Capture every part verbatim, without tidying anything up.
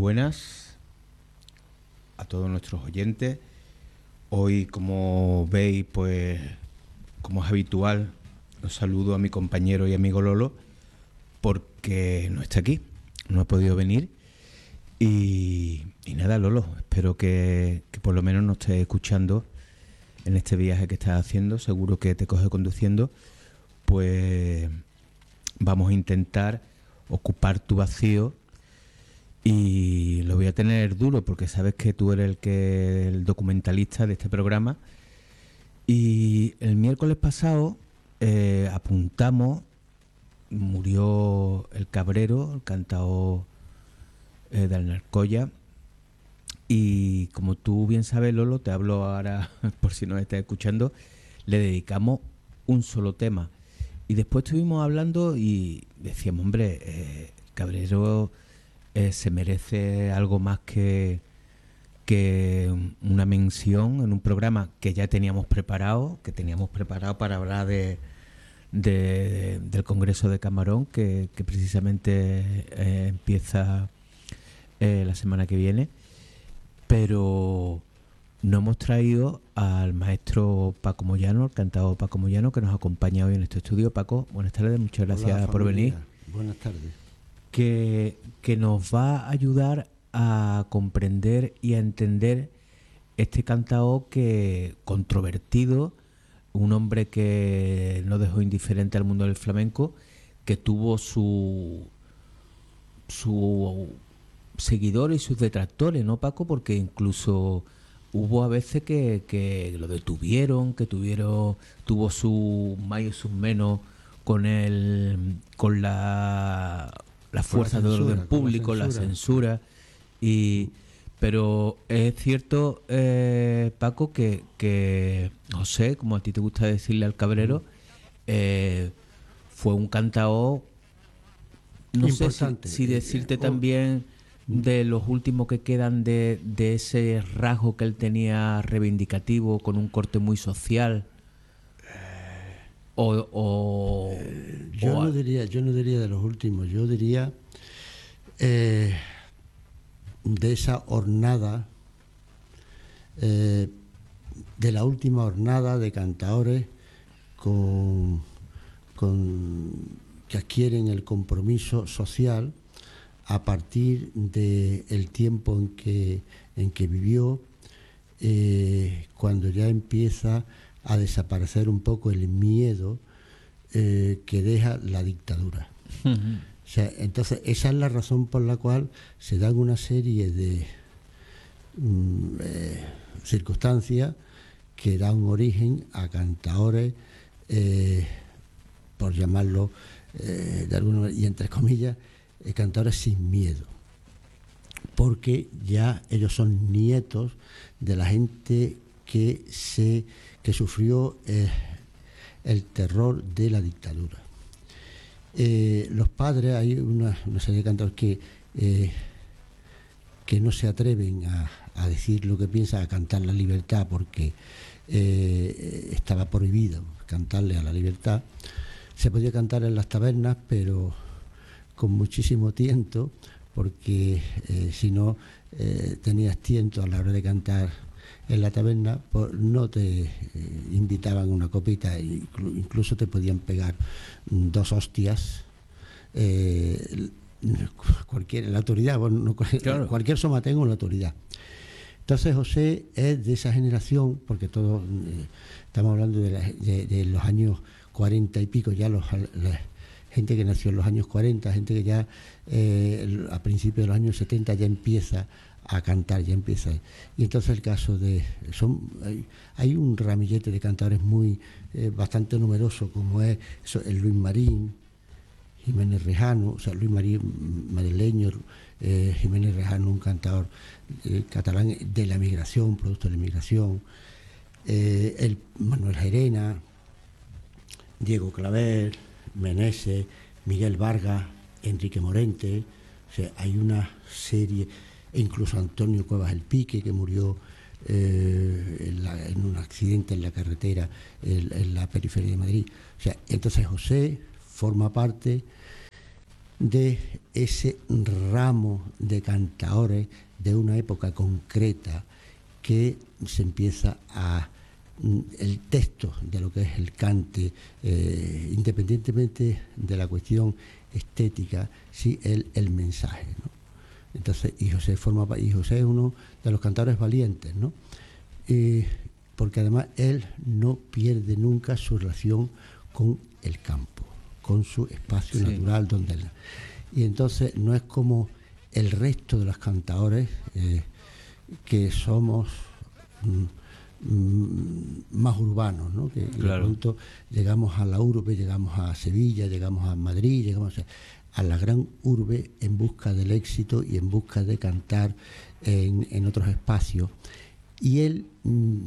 buenas a todos nuestros oyentes. Hoy, como veis, pues como es habitual, os saludo a mi compañero y amigo Lolo porque no está aquí, no ha podido venir. Y, y nada, Lolo, espero que, que por lo menos nos estés escuchando en este viaje que estás haciendo. Seguro que te coge conduciendo. Pues vamos a intentar ocupar tu vacío y lo voy a tener duro porque sabes que tú eres el que el documentalista de este programa. Y el miércoles pasado eh, apuntamos, murió el Cabrero, el cantao eh, de Alnarcoya. Y como tú bien sabes, Lolo, te hablo ahora por si nos estás escuchando, le dedicamos un solo tema. Y después estuvimos hablando y decíamos, hombre, eh, Cabrero eh, se merece algo más que, que una mención en un programa que ya teníamos preparado, que teníamos preparado para hablar de, de del Congreso de Camarón, que, que precisamente eh, empieza eh, la semana que viene. Pero no hemos traído al maestro Paco Moyano, el cantador Paco Moyano, que nos acompaña hoy en este estudio. Paco, buenas tardes, muchas gracias. Hola, por venir. Buenas tardes. Que, que nos va a ayudar a comprender y a entender este cantador que controvertido, un hombre que no dejó indiferente al mundo del flamenco, que tuvo su su seguidores y sus detractores, ¿no, Paco? Porque incluso hubo a veces que, que lo detuvieron, que tuvieron tuvo su más y sus menos con el con la la fuerza de orden público, la censura, la censura y pero es cierto, eh, Paco, que, que José, como a ti te gusta decirle al Cabrero, eh, fue un cantao, no importante. sé si, si decirte eh, oh. también de los últimos que quedan de, de ese rasgo que él tenía reivindicativo, con un corte muy social. O, o, eh, yo o no diría yo no diría de los últimos, yo diría eh, de esa hornada, eh, de la última hornada de cantaores con, con que adquieren el compromiso social a partir del tiempo en que, en que vivió, eh, cuando ya empieza a desaparecer un poco el miedo eh, que deja la dictadura. Uh-huh. O sea, entonces esa es la razón por la cual se dan una serie de mm, eh, circunstancias que dan origen a cantaores, eh, por llamarlo eh, de alguna manera, y entre comillas, cantadores sin miedo, porque ya ellos son nietos de la gente que se que sufrió eh, el terror de la dictadura. Eh, los padres, hay una, una serie de cantadores que eh, que no se atreven a, a decir lo que piensan, a cantar la libertad, porque eh, estaba prohibido cantarle a la libertad. Se podía cantar en las tabernas, pero con muchísimo tiento, porque eh, si no eh, tenías tiento a la hora de cantar en la taberna, pues no te eh, invitaban a una copita, inclu- incluso te podían pegar dos hostias, eh, cualquier, la autoridad, bueno, no, claro. Cualquier somatengo en la autoridad. Entonces José es de esa generación, porque todos eh, estamos hablando de, la, de, de los años cuarenta y pico, ya los... La, gente que nació en los años cuarenta, gente que ya eh, a principios de los años setenta ya empieza a cantar, ya empieza. Y entonces el caso de... son Hay, hay un ramillete de cantadores muy eh, bastante numeroso, como es eso, el Luis Marín, Jiménez Rejano, o sea, Luis Marín madrileño, eh, Jiménez Rejano, un cantador eh, catalán de la migración, producto de la migración, eh, el Manuel Gerena, Diego Claver, Meneses, Miguel Vargas, Enrique Morente. O sea, hay una serie, e incluso Antonio Cuevas el Pique, que murió eh, en, la, en un accidente en la carretera en, en la periferia de Madrid. O sea, entonces José forma parte de ese ramo de cantaores de una época concreta que se empieza a... el texto de lo que es el cante, eh, independientemente de la cuestión estética, sí el, el mensaje, ¿no? Entonces, y José forma y José es uno de los cantadores valientes, ¿no? Eh, porque además él no pierde nunca su relación con el campo, con su espacio sí. natural donde él, y entonces no es como el resto de los cantadores eh, que somos mm, mm, más urbanos, ¿no? Que claro. de pronto llegamos a la urbe, llegamos a Sevilla, llegamos a Madrid, llegamos a, a la gran urbe en busca del éxito y en busca de cantar en, en otros espacios. Y él, mm,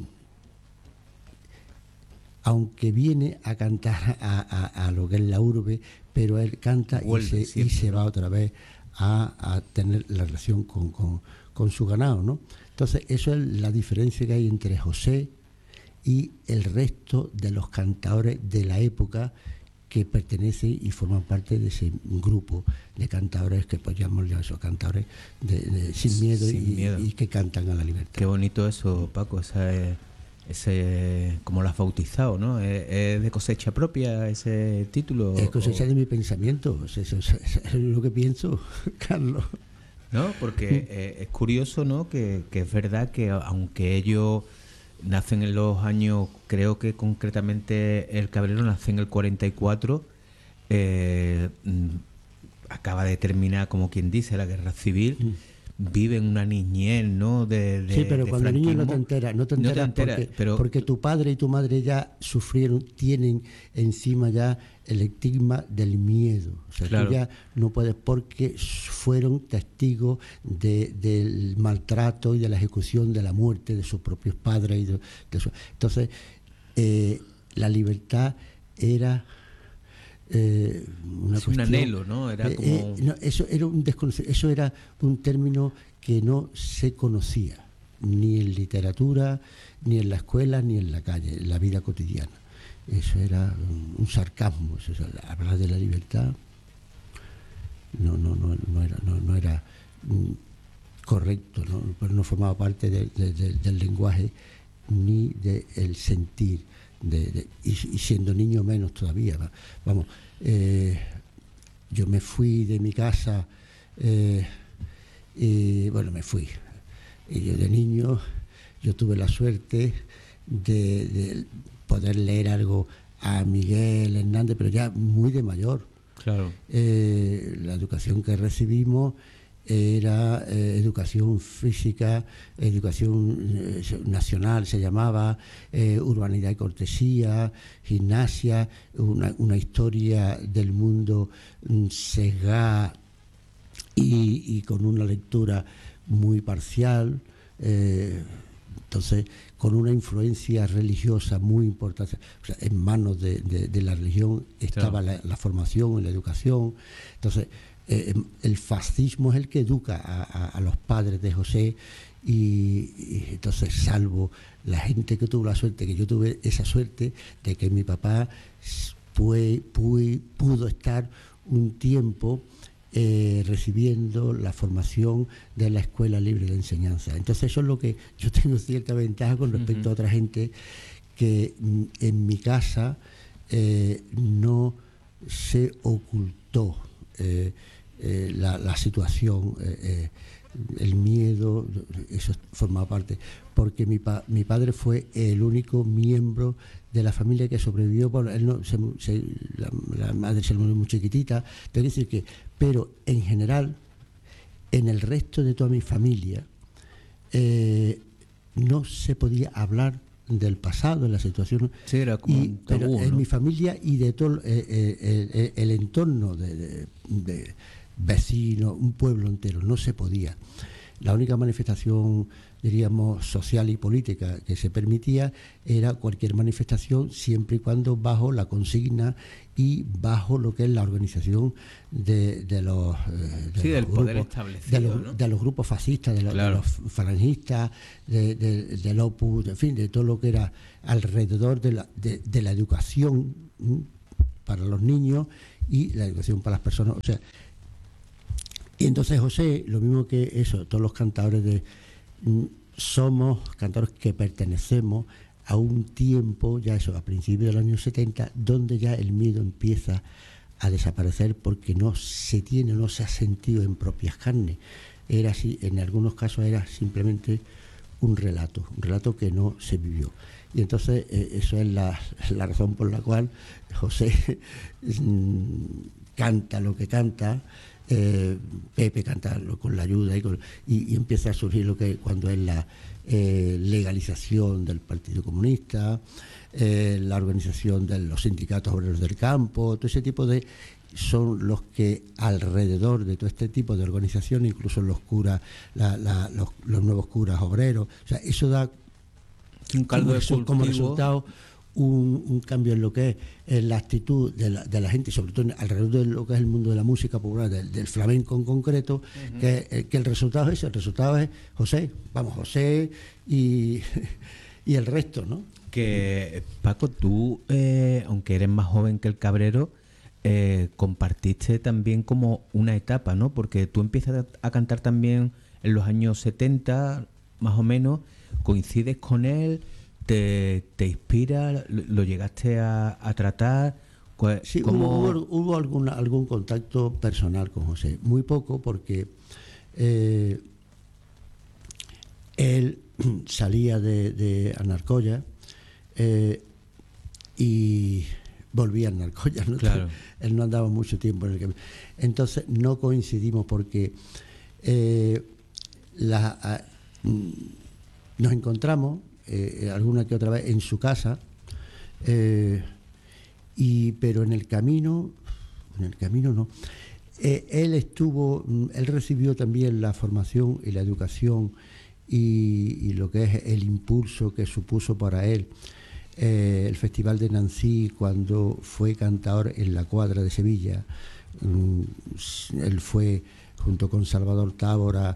aunque viene a cantar a, a, a lo que es la urbe, pero él canta y se, siempre, y se va otra vez a, a tener la relación con, con, con su ganado, ¿no? Entonces, eso es la diferencia que hay entre José y el resto de los cantadores de la época que pertenecen y forman parte de ese grupo de cantadores que pues llamamos ya esos cantadores de, de, sin miedo, sin y, miedo y que cantan a la libertad. Qué bonito eso, Paco, esa es, ese, como lo has bautizado, ¿no? ¿Es, es de cosecha propia ese título? Es cosecha o... de mi pensamiento, eso, eso, eso es lo que pienso, Carlos. No, porque eh, es curioso, ¿no? Que, que es verdad que aunque ellos nacen en los años, creo que concretamente el Cabrero nace en el cuarenta y cuatro, eh, acaba de terminar, como quien dice, la guerra civil, mm. vive en una niñez, ¿no? De, de, sí, pero de cuando niño no te enteras, no te enteras, no te enteras porque, pero, porque tu padre y tu madre ya sufrieron, tienen encima ya el estigma del miedo. O sea, claro. tú ya no puedes, porque fueron testigos de, del maltrato y de la ejecución de la muerte de sus propios padres. Y de, de su, entonces, eh, la libertad era... Eh, una es cuestión, un anhelo, ¿no? Era como... eh, eh, no, eso era un desconocido, eso era un término que no se conocía ni en literatura, ni en la escuela, ni en la calle, en la vida cotidiana. Eso era un, un sarcasmo, eso, hablar de la libertad no no no no era no, no era mm, correcto, no, pues no formaba parte de, de, de, del lenguaje ni del sentir. De, de, y, y siendo niño menos todavía, vamos, eh, yo me fui de mi casa, eh, y bueno, me fui, y yo de niño, yo tuve la suerte de, de poder leer algo a Miguel Hernández, pero ya muy de mayor. Claro. Eh, la educación que recibimos era eh, educación física, educación eh, nacional se llamaba, eh, urbanidad y cortesía, gimnasia, una, una historia del mundo mm, sesgada y, y con una lectura muy parcial, eh, entonces con una influencia religiosa muy importante. O sea, en manos de, de, de la religión estaba claro. la, la formación y la educación. Entonces, Eh, el fascismo es el que educa a, a, a los padres de José y, y entonces, salvo la gente que tuvo la suerte, que yo tuve esa suerte de que mi papá fue, fue, pudo estar un tiempo eh, recibiendo la formación de la Escuela Libre de Enseñanza. Entonces eso es lo que yo tengo cierta ventaja con respecto uh-huh. a otra gente que en mi casa eh, no se ocultó eh, Eh, la, la situación, eh, eh, el miedo, eso formaba parte, porque mi, pa, mi padre fue el único miembro de la familia que sobrevivió. Por, él no, se, se, la, la madre se murió muy chiquitita, tengo que decir que, pero en general, en el resto de toda mi familia, eh, no se podía hablar del pasado, de la situación. Sí, era como y, un tabú, pero en ¿no? mi familia y de todo eh, eh, el, el entorno de, de, de vecinos, un pueblo entero, no se podía. La única manifestación, diríamos, social y política que se permitía era cualquier manifestación siempre y cuando bajo la consigna y bajo lo que es la organización de, de los, eh, de sí, los del grupos, poder establecido, de los, ¿no? de los grupos fascistas, de los, claro. de los falangistas, de, de, del Opus, en fin, de todo lo que era alrededor de la, de, de la educación ¿m? para los niños y la educación para las personas. O sea, Y entonces José, lo mismo que eso, todos los cantadores de mm, somos cantadores que pertenecemos a un tiempo, ya eso, a principios del año setenta, donde ya el miedo empieza a desaparecer porque no se tiene, no se ha sentido en propias carnes. Era así, en algunos casos era simplemente un relato, un relato que no se vivió. Y entonces eh, eso es la, la razón por la cual José mm, canta lo que canta, eh, Pepe canta lo, con la ayuda y, con, y, y empieza a surgir lo que cuando es la eh, legalización del Partido Comunista, eh, la organización de los sindicatos obreros del campo, todo ese tipo de... son los que alrededor de todo este tipo de organizaciones, incluso los curas, la, la, los, los nuevos curas obreros, o sea, eso da un caldo de cultivo, como resultado un, un cambio en lo que es en la actitud de la, de la gente, sobre todo alrededor de lo que es el mundo de la música popular, del, del flamenco en concreto, uh-huh. que, que el resultado es ese, el resultado es José, vamos, José y, y el resto, ¿no? Que, Paco, tú, eh, aunque eres más joven que el Cabrero, Eh, compartiste también como una etapa, ¿no? Porque tú empiezas a cantar también en los años setenta, más o menos, coincides con él, te, te inspira, lo, lo llegaste a, a tratar. Sí, ¿cómo? hubo, hubo alguna, algún contacto personal con José, muy poco porque eh, él salía de, de Anarcoya eh, y volvía a Narcoya, ¿no? Claro. Él no andaba mucho tiempo en el camino. Entonces no coincidimos porque eh, la, a, nos encontramos eh, alguna que otra vez en su casa, eh, y pero en el camino, en el camino no. Eh, él estuvo, él recibió también la formación y la educación y, y lo que es el impulso que supuso para él Eh, el Festival de Nancy, cuando fue cantador en la Cuadra de Sevilla. Mm, él fue junto con Salvador Tábora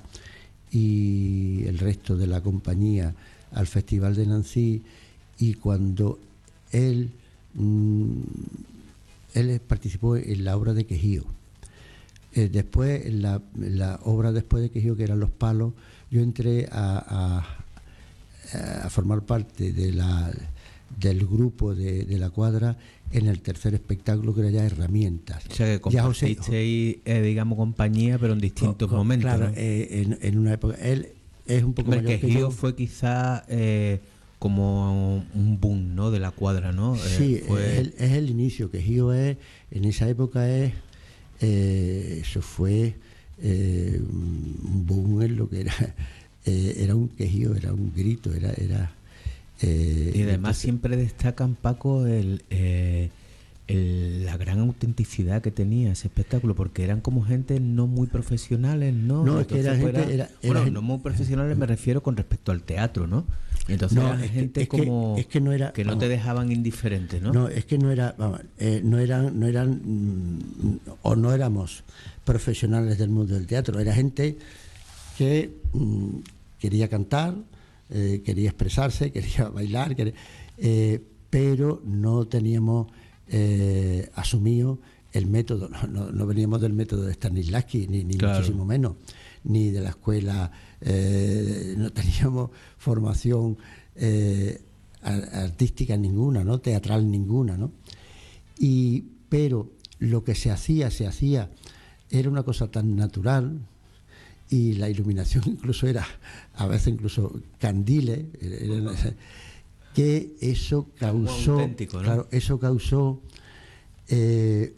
y el resto de la compañía al Festival de Nancy, y cuando él mm, él participó en la obra de Quejío. Eh, después, en la, en la obra después de Quejío, que eran Los Palos, yo entré a, a, a formar parte de la del grupo de, de la Cuadra en el tercer espectáculo, que era ya Herramientas. O sea, que compartisteis, eh, digamos, compañía, pero en distintos con, con, momentos. Claro, ¿no? eh, en, en una época. Él es un poco Hombre, mayor que que yo. yo. Fue quizá eh, como un boom, ¿no?, de la Cuadra, ¿no? Sí, eh, fue... es, es el inicio. Quejío es, en esa época es, eh, eso fue eh, un boom en lo que era, eh, era un quejío, era un grito, era... era Eh, y además entonces, siempre destacan, Paco, el, eh, el, la gran autenticidad que tenía ese espectáculo, porque eran como gente no muy profesionales, ¿no? No, es que era gente... Era, era bueno, gente, no muy profesionales me refiero con respecto al teatro, ¿no? Y entonces no, era es gente que, es como... Que, es que no era... Que no vamos, te dejaban indiferente, ¿no? No, es que no era... Vamos, eh, no eran... No eran mm, o no éramos profesionales del mundo del teatro. Era gente que mm, quería cantar... Eh, quería expresarse, quería bailar, quería, eh, pero no teníamos eh, asumido el método, no, no, no veníamos del método de Stanislavski, ni, ni claro. muchísimo menos, ni de la escuela, eh, no teníamos formación eh, artística ninguna, ¿no?, teatral ninguna, ¿no? Y, pero lo que se hacía, se hacía, era una cosa tan natural, y la iluminación incluso era, a veces incluso candiles, era, que eso causó, auténtico, ¿no? Claro, eso causó eh,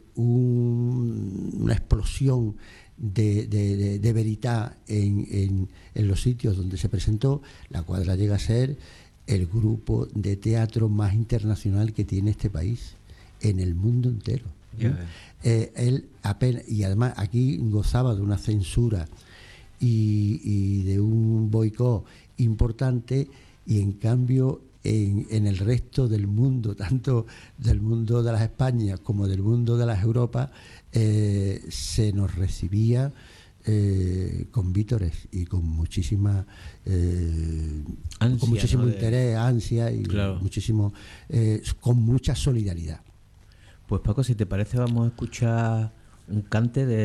un, una explosión de, de, de, de veridad en, en, en los sitios donde se presentó. La Cuadra llega a ser el grupo de teatro más internacional que tiene este país en el mundo entero. Yeah. Eh, él apenas, y además aquí gozaba de una censura y, y de un boicot importante, y en cambio en, en el resto del mundo, tanto del mundo de las Españas como del mundo de las Europas, eh, se nos recibía eh, con vítores y con muchísima eh, ansia, con muchísimo ¿no? interés, de... ansia y claro. muchísimo eh, con mucha solidaridad. Pues Paco, si te parece, vamos a escuchar un cante de